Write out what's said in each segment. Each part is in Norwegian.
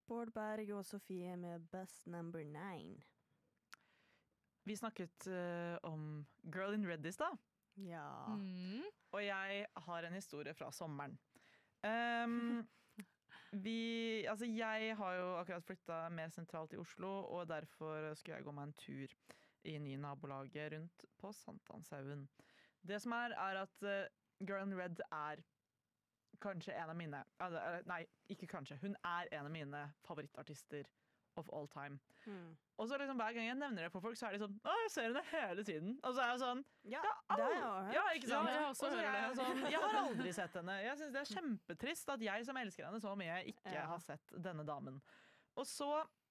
Bård Berg og Sofie med Bus Number 9. Vi snakket om Girl in Red i stad. Ja. Og jeg har en historie fra sommeren. Jeg har jo akkurat flytta mer sentralt i Oslo, og derfor skulle jeg gå meg en tur i nye nabolaget rundt på Sankthanshaugen. Det som er at Girl in Red er kanskje en av mine nei, ikke kanskje, hun er en av mine favorittartister of all time. Og så liksom hver gang jeg nevner det for folk, så er de sånn jeg ser henne hele tiden. Og så er jeg sånn Det har jeg hørt. Ja, ikke sant? Ja, Og så er jeg sånn, jeg har aldri sett henne. Jeg synes det er kjempetrist at jeg som elsker henne så mye, ikke har sett denne damen. Og så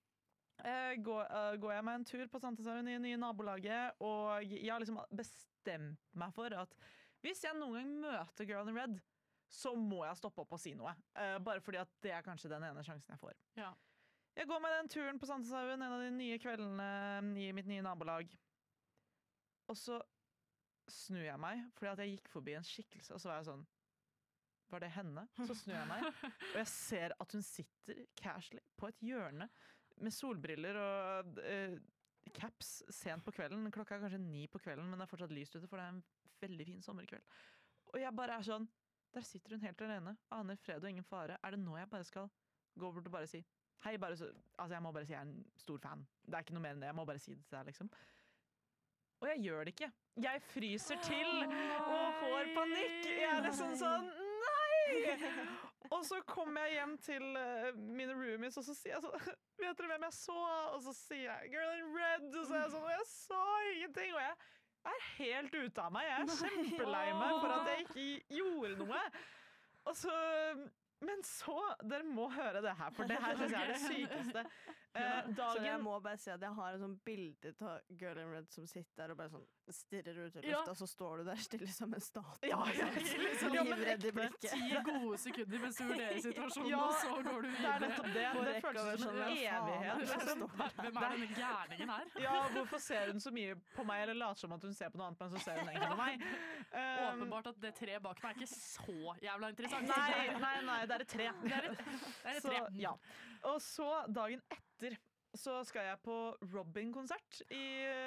går jeg meg en tur på Sankthanshaugen i nye nabolaget, og jeg har liksom bestemt meg for at hvis jeg noen gang møter Girl in Red, så må jeg stoppe opp og si noe. Bare fordi at det er kanskje den ene sjansen jeg får. Ja. Jeg går med den turen på Sankthanshaugen, en av de nye kveldene i mitt nye nabolag. Og så snur jeg meg, fordi at jeg gikk forbi en skikkelse, og så var jeg sånn, var det henne? Så snur jeg meg, og jeg ser at hun sitter casually på et hjørne med solbriller og caps sent på kvelden. Klokka er kanskje 9 på kvelden, men det er fortsatt lyst ute, for det er en veldig fin sommerkveld. Og jeg bare er sånn, der sitter hun helt alene, aner fred og ingen fare. Er det nå jeg bare skal gå bort og bare si hei, jeg må bare si jeg er en stor fan. Det er ikke noe mer enn det, jeg må bare si det til deg, liksom. Og jeg gjør det ikke. Jeg fryser til og får panikk. Jeg er liksom sånn, nei! Og så kommer jeg hjem til mine roomies, og så sier jeg sånn, vet dere hvem jeg så? Og så sier jeg Girl in Red, og så er jeg sånn, og jeg så ingenting. Og jeg er helt ute av meg. Jeg er kjempelei meg for at jeg ikke gjorde noe. Og så... Men så, dere må høre det her, for det her synes jeg er det sykeste. Så jeg må bare si at jeg har en sånn bilde av Girl in Red som sitter der og bare sånn stirrer ut i lufta, så står du der stille som en statue. Liksom livredd i blikket. 10 gode sekunder mens du vurderer situasjonen, og så går du videre. Det er nettopp det. Det føles som en evighet. Hvem er denne gærningen her? Ja, hvorfor ser hun så mye på meg, eller later som at hun ser på noe annet, men så ser hun egentlig på meg. Åpenbart at det treet bak meg er ikke så jævla interessant. Nei, det er et tre. Det er et tre. Ja. Og så dagen etter så skal jeg på Robin-konsert i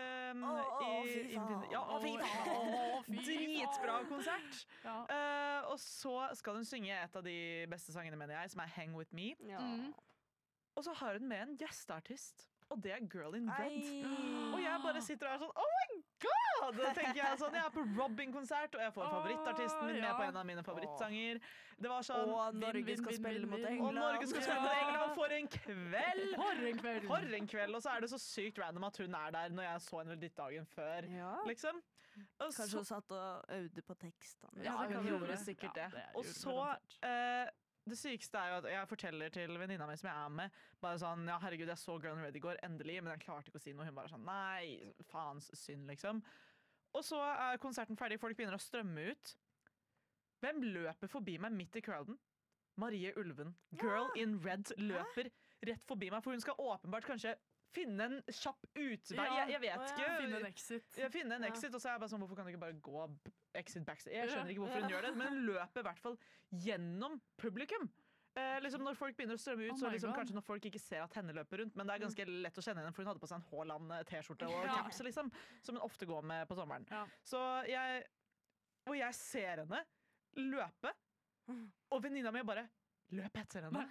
dritbra konsert. Ja. Og så skal hun synge et av de beste sangene, mener jeg, som er Hang With Me. Og så har hun med en gjesteartist, og det er Girl in Red. Og jeg bare sitter og er sånn, oh my god! Tenker jeg sånn, jeg er på Robin-konsert, og jeg får favorittartisten min med på en av mine favorittsanger. Det var sånn, og Norge skal spille mot England. Og Norge skal spille mot England for en kveld! For en kveld. Og så er det så sykt random at hun er der når jeg så henne litt dagen før. Liksom. Og kanskje hun satt og øvde på tekstene. Ja, hun gjorde sikkert det. Og så... det sykeste er jo at jeg forteller til venninna mi som jeg er med, bare sånn, ja herregud, jeg så Girl in Red i går, endelig, men jeg klarte ikke å si noe. Hun bare sånn, nei, faens synd, liksom. Og så er konserten ferdig, folk begynner å strømme ut. Hvem løper forbi meg midt i crowden? Marie Ulven. Girl in Red løper rett forbi meg, for hun skal åpenbart kanskje finne en kjapp utvei. Jeg vet ikke. Finne en exit. Og så er jeg bare sånn, hvorfor kan du ikke bare gå exit backstage? Jeg skjønner ikke hvorfor hun gjør det, men hun løper i hvert fall gjennom publikum. Liksom når folk begynner å strømme ut, så liksom, kanskje når folk ikke ser at henne løper rundt, men det er ganske lett å kjenne henne, for hun hadde på seg en Haaland-t-skjorte og caps, liksom, som hun ofte går med på sommeren. Så jeg ser henne løpe, og venninna mi bare løp etter henne.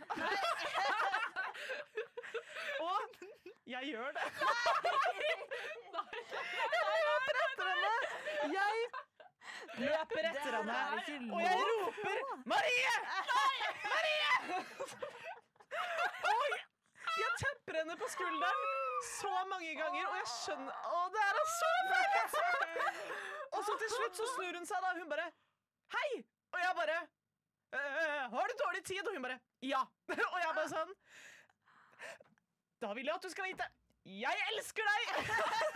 Og jeg gjør det. Jeg løper etter henne. Jeg løper etter henne, og jeg roper Marie! Marie! Og jeg tepper henne på skulderen så mange ganger, og jeg skjønner, det er så fælt! Og så til slutt så snur hun seg da, hun bare hei! Og jeg bare har du dårlig tid? Og hun bare ja. Og jeg bare sånn, da vil jeg at du skal vite jeg elsker deg!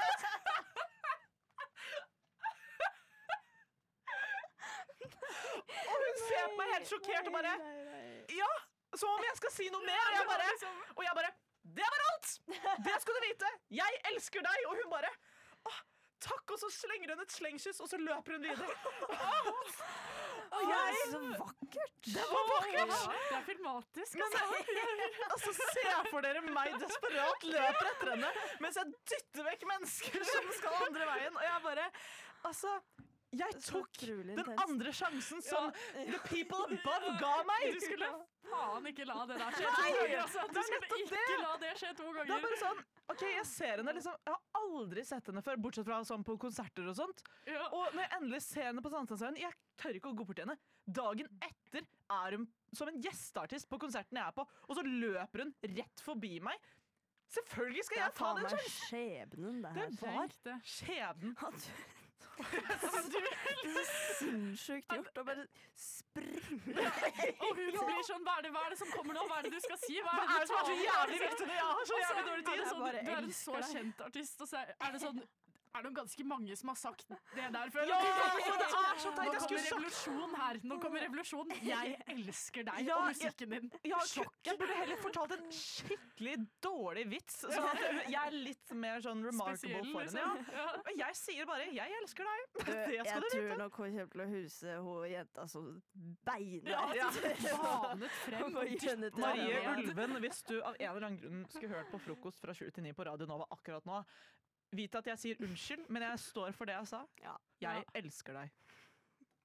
Og hun ser på meg helt sjokkert og bare ja, som om jeg skal si noe mer. Og jeg bare det var alt! Det skal du vite! Jeg elsker deg! Og hun bare takk, og så slenger hun et slengkyss, og så løper hun videre. Så vakkert! Det var vakkert! Det er filmatisk. Altså, se for dere meg desperat løper etter henne mens jeg dytter vekk mennesker som skal andre veien. Og jeg bare, altså, jeg tok den andre sjansen som the people above ga meg. Du skulle faen ikke la det der skje 2 ganger. Altså. Du skulle ikke la det skje 2 ganger. Det er bare sånn, ok, jeg ser henne liksom, jeg har aldri sett henne før, bortsett fra sånn på konserter og sånt. Ja. Og når jeg endelig ser henne på Sankthanshaugen, jeg tør ikke å gå bort til henne. Dagen etter er hun som en gjesteartist på konserten jeg er på, og så løper hun rett forbi meg. Selvfølgelig skal jeg ta den sjansen. Det er faen meg skjebnen det her var. Skjebnen. Det er sinnssykt gjort å bare springe. Og hun blir sånn, hva er det som kommer nå? Hva er det du skal si? Hva er det som er så jævlig viktig når jeg har så jævlig dårlig tid? Sånn, du er en så kjent artist, og så er det sånn, er det ganske mange som har sagt det der før? Ja, det er så teit. Nå kommer revolusjon her. Nå kommer revolusjon. Jeg elsker deg og musikken din. Sjokk. Jeg burde heller fortalt en skikkelig dårlig vits, så at jeg er litt mer sånn remarkable for henne. Ja. Men jeg sier bare, jeg elsker deg. Jeg tror nok hun kommer til å huse hun jenta som beiner. Banet frem. Marie Ulven, hvis du av en eller annen grunn skulle hørt på Frokost fra 7 til 9 på Radio Nova akkurat nå, vit at jeg sier unnskyld, men jeg står for det jeg sa. Jeg elsker deg.